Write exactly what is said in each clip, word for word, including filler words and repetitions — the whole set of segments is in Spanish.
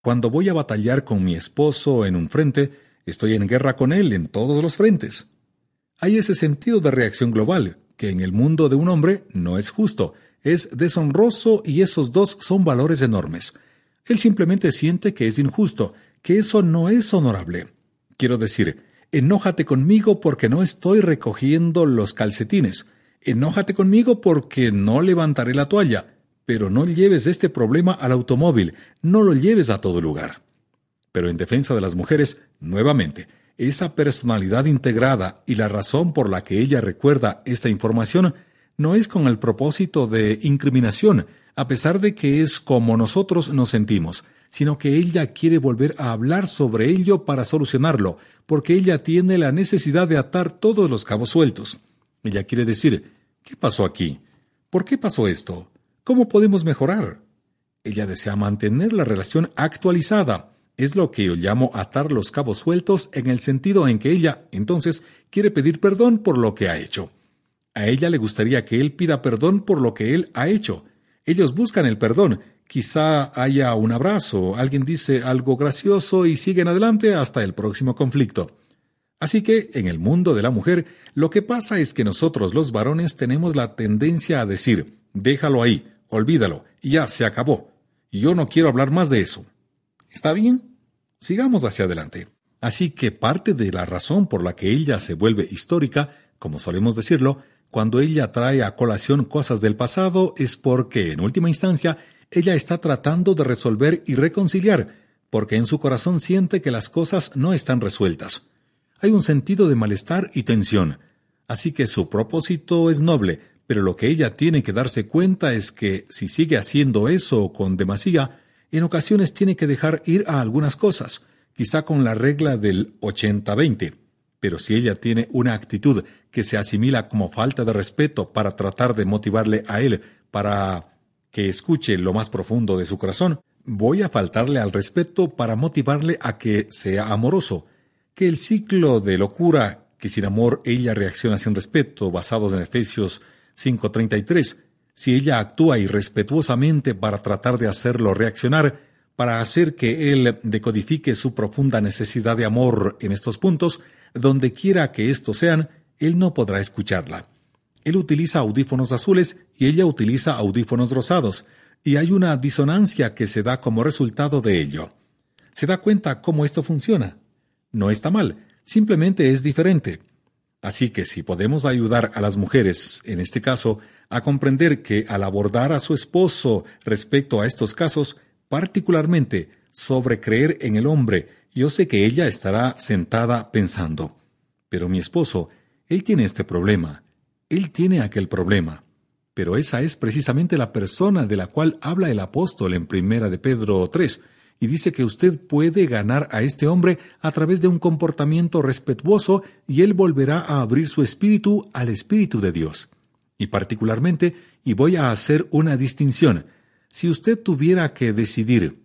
Cuando voy a batallar con mi esposo en un frente, estoy en guerra con él en todos los frentes. Hay ese sentido de reacción global, que en el mundo de un hombre no es justo, es deshonroso y esos dos son valores enormes. Él simplemente siente que es injusto, que eso no es honorable. Quiero decir, enójate conmigo porque no estoy recogiendo los calcetines. Enójate conmigo porque no levantaré la toalla. Pero no lleves este problema al automóvil, no lo lleves a todo lugar. Pero en defensa de las mujeres, nuevamente, esa personalidad integrada y la razón por la que ella recuerda esta información no es con el propósito de incriminación, a pesar de que es como nosotros nos sentimos, sino que ella quiere volver a hablar sobre ello para solucionarlo, porque ella tiene la necesidad de atar todos los cabos sueltos. Ella quiere decir, ¿qué pasó aquí? ¿Por qué pasó esto? ¿Cómo podemos mejorar? Ella desea mantener la relación actualizada. Es lo que yo llamo atar los cabos sueltos en el sentido en que ella, entonces, quiere pedir perdón por lo que ha hecho. A ella le gustaría que él pida perdón por lo que él ha hecho. Ellos buscan el perdón. Quizá haya un abrazo, alguien dice algo gracioso y siguen adelante hasta el próximo conflicto. Así que, en el mundo de la mujer, lo que pasa es que nosotros los varones tenemos la tendencia a decir, déjalo ahí, olvídalo, ya se acabó. Yo no quiero hablar más de eso. ¿Está bien? Sigamos hacia adelante. Así que parte de la razón por la que ella se vuelve histórica, como solemos decirlo, cuando ella trae a colación cosas del pasado, es porque, en última instancia, ella está tratando de resolver y reconciliar, porque en su corazón siente que las cosas no están resueltas. Hay un sentido de malestar y tensión. Así que su propósito es noble, pero lo que ella tiene que darse cuenta es que, si sigue haciendo eso con demasía, en ocasiones tiene que dejar ir a algunas cosas, quizá con la regla del ochenta veinte. Pero si ella tiene una actitud que se asimila como falta de respeto para tratar de motivarle a él para que escuche lo más profundo de su corazón, voy a faltarle al respeto para motivarle a que sea amoroso. Que el ciclo de locura, que sin amor ella reacciona sin respeto, basados en Efesios cinco treinta y tres, si ella actúa irrespetuosamente para tratar de hacerlo reaccionar, para hacer que él decodifique su profunda necesidad de amor en estos puntos, donde quiera que estos sean, él no podrá escucharla. Él utiliza audífonos azules y ella utiliza audífonos rosados, y hay una disonancia que se da como resultado de ello. ¿Se da cuenta cómo esto funciona? No está mal, simplemente es diferente. Así que si podemos ayudar a las mujeres, en este caso, a comprender que al abordar a su esposo respecto a estos casos, particularmente sobre creer en el hombre, yo sé que ella estará sentada pensando, pero mi esposo, él tiene este problema, él tiene aquel problema. Pero esa es precisamente la persona de la cual habla el apóstol en Primera de Pedro tres, y dice que usted puede ganar a este hombre a través de un comportamiento respetuoso y él volverá a abrir su espíritu al Espíritu de Dios. Y particularmente, y voy a hacer una distinción, si usted tuviera que decidir,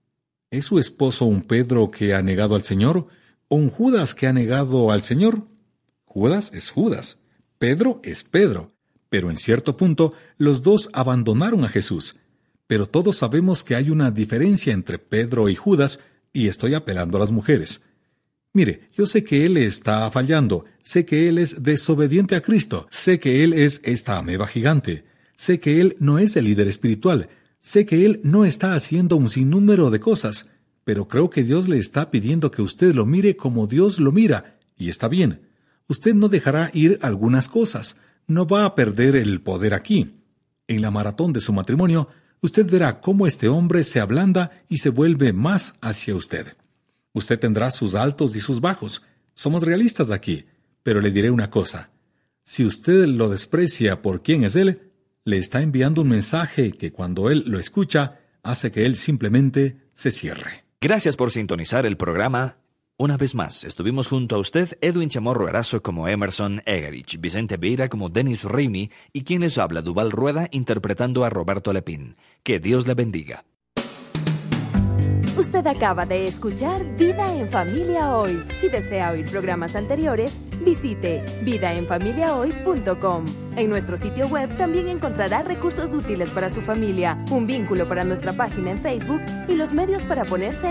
¿es su esposo un Pedro que ha negado al Señor o un Judas que ha negado al Señor? Judas es Judas, Pedro es Pedro, pero en cierto punto los dos abandonaron a Jesús. Pero todos sabemos que hay una diferencia entre Pedro y Judas, y estoy apelando a las mujeres. Mire, yo sé que él está fallando, sé que él es desobediente a Cristo, sé que él es esta ameba gigante, sé que él no es el líder espiritual, sé que él no está haciendo un sinnúmero de cosas, pero creo que Dios le está pidiendo que usted lo mire como Dios lo mira, y está bien. Usted no dejará ir algunas cosas, no va a perder el poder aquí. En la maratón de su matrimonio, usted verá cómo este hombre se ablanda y se vuelve más hacia usted. Usted tendrá sus altos y sus bajos. Somos realistas aquí, pero le diré una cosa. Si usted lo desprecia por quién es él, le está enviando un mensaje que cuando él lo escucha, hace que él simplemente se cierre. Gracias por sintonizar el programa. Una vez más, estuvimos junto a usted, Edwin Chamorro Erazo como Emerson Egerich, Vicente Vieira como Dennis Reimi y quien les habla, Duval Rueda, interpretando a Roberto Lepín. Que Dios le bendiga. Usted acaba de escuchar Vida en Familia Hoy. Si desea oír programas anteriores, visite vida en familia hoy punto com. En nuestro sitio web también encontrará recursos útiles para su familia, un vínculo para nuestra página en Facebook y los medios para ponerse